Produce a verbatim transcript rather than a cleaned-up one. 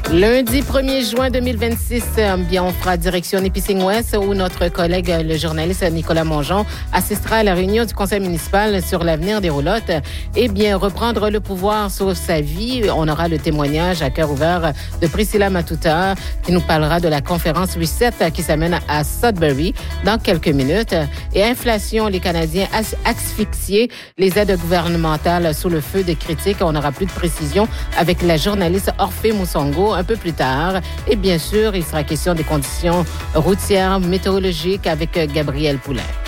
Lundi premier juin deux mille vingt-six, bien, on fera direction Nipissing-Ouest où notre collègue, le journaliste Nicolas Mongeon, assistera à la réunion du conseil municipal sur l'avenir des roulottes. Et bien, reprendre le pouvoir sur sa vie. On aura le témoignage à cœur ouvert de Priscilla Matuta qui nous parlera de la conférence Reset qui s'amène à Sudbury dans quelques minutes. Et inflation, les Canadiens as- asphyxiés, les aides gouvernementales sous le feu des critiques. On aura plus de précision avec la journaliste Orphée Moussongo un peu plus tard. Et bien sûr, il sera question des conditions routières météorologiques avec Gabriel Poulin.